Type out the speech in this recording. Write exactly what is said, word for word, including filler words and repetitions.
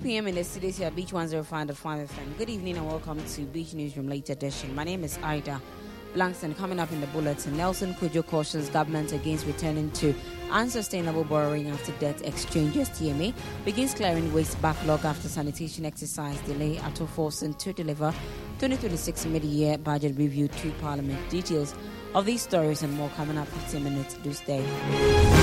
p.m. in the cities here, Beach one oh five point five F M. Good evening and welcome to Beach Newsroom Late Edition. My name is Ida Blankston. Coming up in the bulletin, Nelson Kudjo cautions government against returning to unsustainable borrowing after debt exchanges. T M A begins clearing waste backlog after sanitation exercise delay at forcing to deliver twenty twenty-six mid-year budget review to Parliament. Details of these stories and more coming up fifteen minutes this day.